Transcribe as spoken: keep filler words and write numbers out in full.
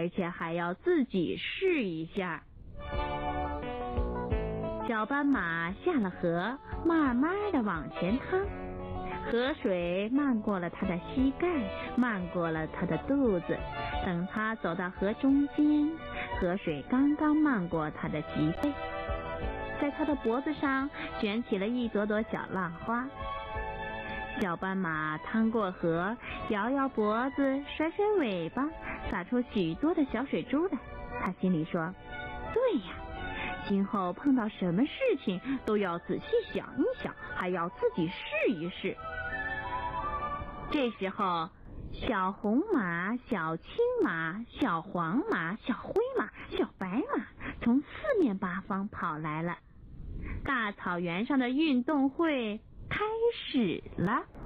而且还要自己试一下。小斑马下了河，慢慢地往前趟，河水漫过了它的膝盖，漫过了它的肚子。等它走到河中间，河水刚刚漫过它的脊背，在它的脖子上卷起了一朵朵小浪花。小斑马趟过河，摇摇脖子，甩甩尾巴，撒出许多的小水珠来。他心里说，对呀，今后碰到什么事情都要仔细想一想，还要自己试一试。这时候，小红马、小青马、小黄马、小灰马、小白马从四面八方跑来了。大草原上的运动会开始了。